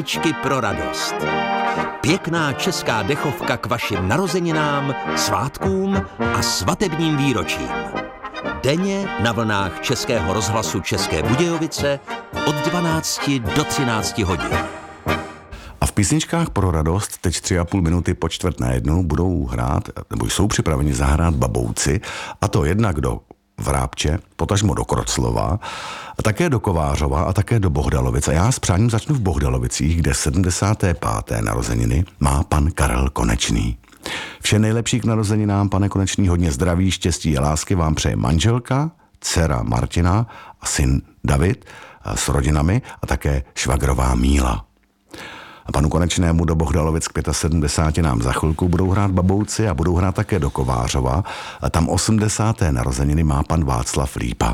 Písničky pro radost. Pěkná česká dechovka k vašim narozeninám, svátkům a svatebním výročím. Denně na vlnách Českého rozhlasu České Budějovice od 12 do 13 hodin. A v písničkách pro radost teď 3,5 minuty po 1:45 budou hrát, nebo jsou připraveni zahrát Babouci, a to jednak do Vrápče, potažmo do Kroclova, a také do Kovářova a také do Bohdalovic. A já s přáním začnu v Bohdalovicích, kde 75. narozeniny má pan Karel Konečný. Vše nejlepší k narozeninám, pane Konečný, hodně zdraví, štěstí a lásky vám přeje manželka, dcera Martina a syn David s rodinami a také švagrová Míla. A panu Konečnému do Bohdalovic k 75 nám za chvilku budou hrát Babouci a budou hrát také do Kovářova. A tam 80. narozeniny má pan Václav Lípa.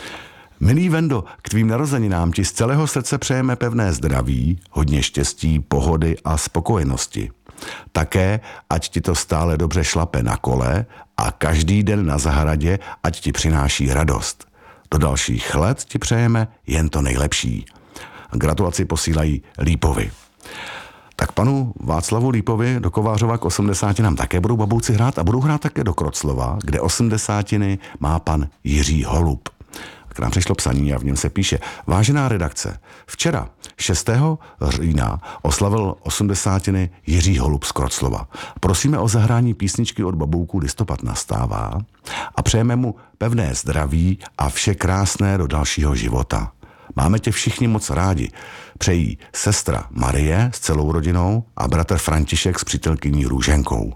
Milý Vendo, k tvým narozeninám ti z celého srdce přejeme pevné zdraví, hodně štěstí, pohody a spokojenosti. Také, ať ti to stále dobře šlape na kole a každý den na zahradě, ať ti přináší radost. Do dalších let ti přejeme jen to nejlepší. Gratulaci posílají Lípovi. Tak panu Václavu Lípovi do Kovářova k 80 nám také budou Babouci hrát a budou hrát také do Kroclova, kde 80 má pan Jiří Holub. K nám přišlo psaní a v něm se píše: Vážená redakce, včera 6. října oslavil 80 Jiří Holub z Kroclova. Prosíme o zahrání písničky od Babouků Listopad nastává a přejeme mu pevné zdraví a vše krásné do dalšího života. Máme tě všichni moc rádi. Přejí sestra Marie s celou rodinou a bratr František s přítelkyní Růženkou.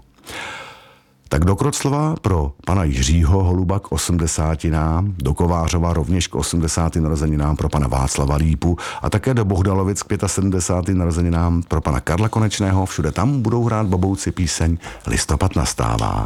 Tak do Kroclova pro pana Jiřího Holuba k 80, do Kovářova rovněž k 80 narozeninám pro pana Václava Lípu a také do Bohdalovic k 75 narozeninám pro pana Karla Konečného. Všude tam budou hrát Babouci píseň Listopad nastává.